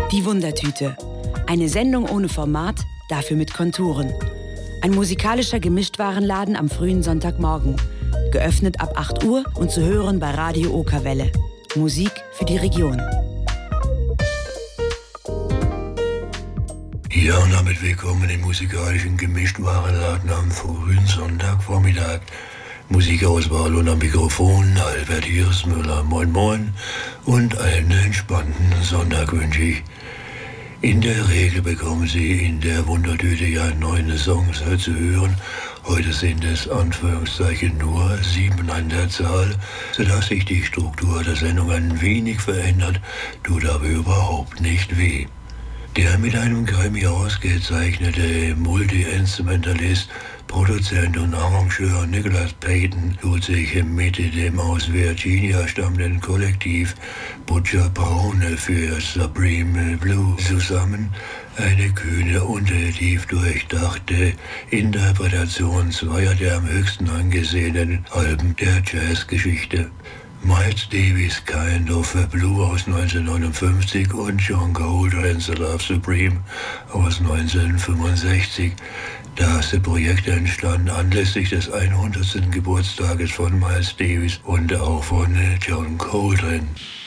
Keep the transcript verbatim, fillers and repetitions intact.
Die Wundertüte. Eine Sendung ohne Format, dafür mit Konturen. Ein musikalischer Gemischtwarenladen am frühen Sonntagmorgen. Geöffnet ab acht Uhr und zu hören bei Radio Okerwelle. Musik für die Region. Ja, und damit willkommen im musikalischen Gemischtwarenladen am frühen Sonntagvormittag. Musikauswahl und am Mikrofon Albert Hirsmüller. Moin moin und einen entspannten Sonntag wünsche ich. In der Regel bekommen Sie in der Wundertüte ja neun Songs zu hören. Heute sind es Anführungszeichen nur sieben an der Zahl, sodass sich die Struktur der Sendung ein wenig verändert, tut aber überhaupt nicht weh. Der mit einem Grammy ausgezeichnete Multi-Instrumentalist, Produzent und Arrangeur Nicholas Payton tut sich mit dem aus Virginia stammenden Kollektiv Butcher Brown für Supreme Blue zusammen. Eine kühne und tief durchdachte Interpretation zweier der am höchsten angesehenen Alben der Jazzgeschichte. Miles Davis Kind of Blue aus neunzehnhundertneunundfünfzig und John Coltrane's Love Supreme aus neunzehnhundertfünfundsechzig. Das Projekt entstand anlässlich des hundertsten Geburtstages von Miles Davis und auch von John Coltrane.